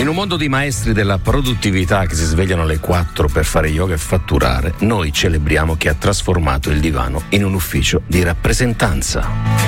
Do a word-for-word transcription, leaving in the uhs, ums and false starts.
In un mondo di maestri della produttività che si svegliano alle quattro per fare yoga e fatturare, noi celebriamo chi ha trasformato il divano in un ufficio di rappresentanza.